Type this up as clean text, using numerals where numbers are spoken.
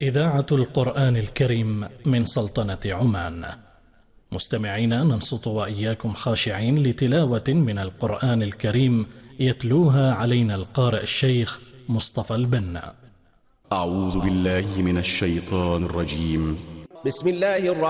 إذاعة القرآن الكريم من سلطنة عمان. مستمعينا، ننصت وإياكم خاشعين لتلاوة من القرآن الكريم يتلوها علينا القارئ الشيخ مصطفى البنا. أعوذ بالله من الشيطان الرجيم. بسم الله الرحمن